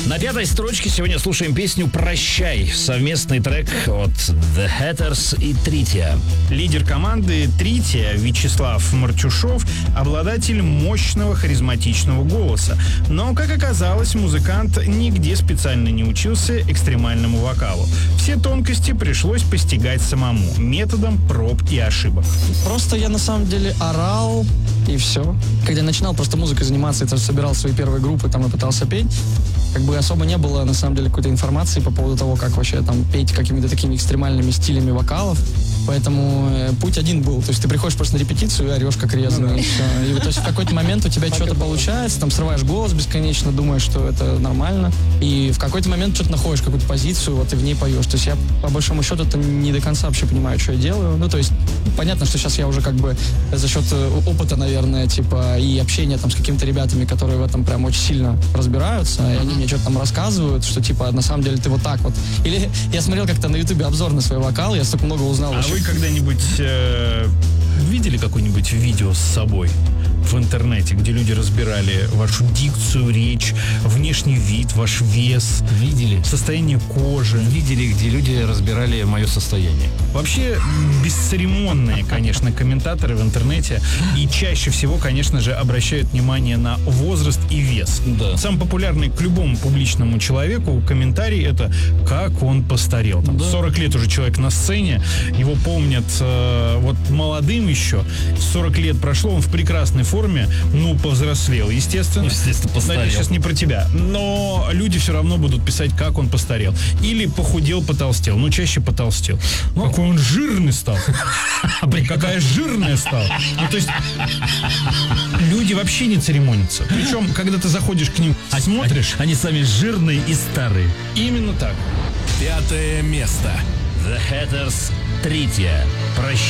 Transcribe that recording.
На пятой строчке сегодня слушаем песню «Прощай». Совместный трек от The Hatters и Трития. Лидер команды Трития Вячеслав Мартюшов – обладатель мощного харизматичного голоса. Но, как оказалось, музыкант нигде специально не учился экстремальному вокалу. Все тонкости пришлось постигать самому, методом проб и ошибок. Просто я на самом деле орал, и все. Когда я начинал просто музыкой заниматься, я собирал свои первые группы там и пытался петь, как бы особо не было на самом деле какой-то информации по поводу того, как вообще там петь какими-то такими экстремальными стилями вокалов. Поэтому путь один был. То есть ты приходишь просто на репетицию и орешь как резаный. И то есть в какой-то момент у тебя что-то получается, там срываешь голос бесконечно, думаешь, что это нормально. И в какой-то момент что-то находишь какую-то позицию, вот и в ней поешь. То есть я по большому счету не до конца вообще понимаю, что я делаю. Ну то есть понятно, что сейчас я уже как бы за счет опыта, наверное, типа и общения там с какими-то ребятами, которые в этом прям очень сильно разбираются, и они мне что-то там рассказывают, что типа на самом деле ты вот так вот. Или я смотрел как-то на ютубе обзор на свой вокал, я столько много узнал. А вы когда-нибудь видели какое-нибудь видео с собой в интернете, где люди разбирали вашу дикцию, речь, внешний вид, ваш вес? Видели? Состояние кожи? Видели, где люди разбирали мое состояние. Вообще бесцеремонные, конечно, комментаторы в интернете. И чаще всего, конечно же, обращают внимание на возраст и вес. Да. Самый популярный к любому публичному человеку комментарий — это «как он постарел». Там, 40 лет уже человек на сцене, его помнят вот молодым еще, 40 лет прошло, он в прекрасной форме, ну, повзрослел, естественно. Естественно, постарел. Знаете, сейчас не про тебя. Но люди все равно будут писать, как он постарел. Или похудел, потолстел. Ну, чаще потолстел. Какой он жирный стал. Какая жирная стала. Ну, то есть люди вообще не церемонятся. Причем, когда ты заходишь к ним, смотришь. Они сами жирные и старые. Именно так. Пятое место. The Hatters, Трития. «Прощай».